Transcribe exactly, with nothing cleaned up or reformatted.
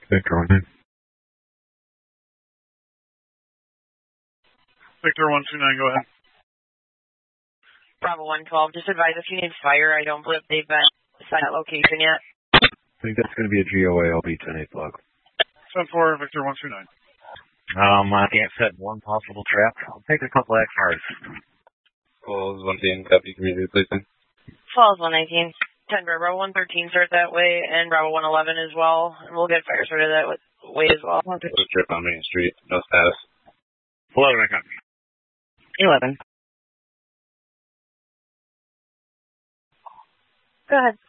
Victor one nine. Victor one two nine, go ahead. Bravo one twelve, just advise if you need fire. I don't believe they've been assigned that location yet. I think that's going to be a G O A L B ten eight plug. ten four, Victor one two nine. Um, I can't set one possible trap. I'll take a couple X Rs. Falls one nineteen, copy community placement. Falls one nineteen. ten Bravo one thirteen start that way, and Bravo one eleven as well. And we'll get fire started that way as well. There's a trip on Main Street, no status. eleven, I copy. eleven. Go ahead.